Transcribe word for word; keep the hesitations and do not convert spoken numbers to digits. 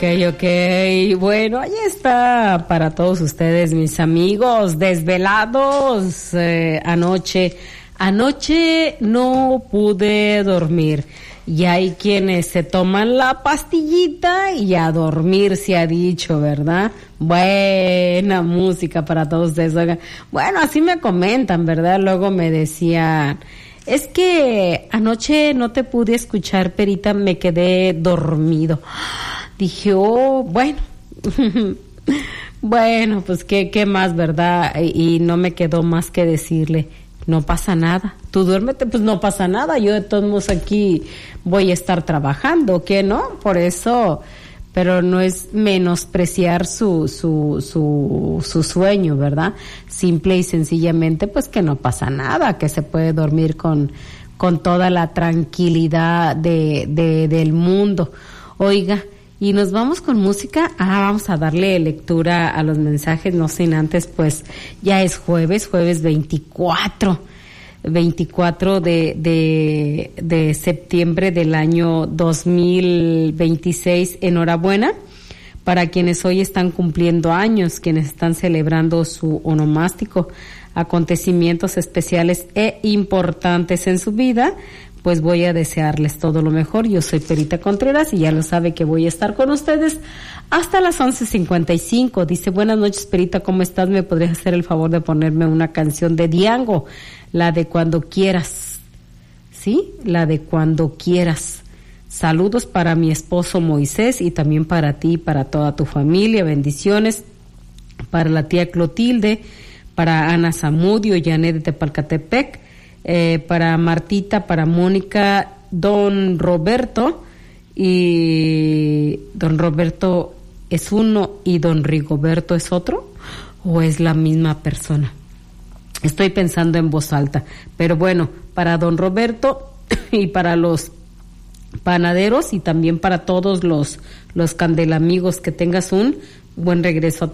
Ok, ok, bueno, ahí está para todos ustedes, mis amigos desvelados. Eh, anoche, anoche no pude dormir y hay quienes se toman la pastillita y a dormir se ha dicho, ¿verdad? Buena música para todos ustedes. Bueno, así me comentan, ¿verdad? Luego me decían, es que anoche no te pude escuchar, Perita, me quedé dormido. Dije, oh, bueno, bueno, pues qué, qué más, ¿verdad? Y, y no me quedó más que decirle, no pasa nada, tú duérmete, pues no pasa nada, yo de todos modos aquí voy a estar trabajando, ¿qué no? Por eso, pero no es menospreciar su, su, su, su sueño, ¿verdad? Simple y sencillamente, pues que no pasa nada, que se puede dormir con, con toda la tranquilidad de, de, del mundo. Oiga, y nos vamos con música. Ah, vamos a darle lectura a los mensajes, no sin antes, pues ya es jueves, jueves veinticuatro, veinticuatro de, de, de septiembre del año dos mil veintiséis. Enhorabuena para quienes hoy están cumpliendo años, quienes están celebrando su onomástico, acontecimientos especiales e importantes en su vida. Pues voy a desearles todo lo mejor. Yo soy Perita Contreras y ya lo sabe que voy a estar con ustedes hasta las once cincuenta y cinco. Dice, buenas noches, Perita, ¿cómo estás? ¿Me podrías hacer el favor de ponerme una canción de Diango? La de Cuando Quieras. ¿Sí? La de Cuando Quieras. Saludos para mi esposo Moisés y también para ti y para toda tu familia. Bendiciones para la tía Clotilde, para Ana Zamudio, Janet de Tepalcatepec, Eh, para Martita, para Mónica, don Roberto, y don Roberto es uno y don Rigoberto es otro, o es la misma persona. Estoy pensando en voz alta, pero bueno, para don Roberto y para los panaderos y también para todos los, los candelamigos, que tengas un buen regreso a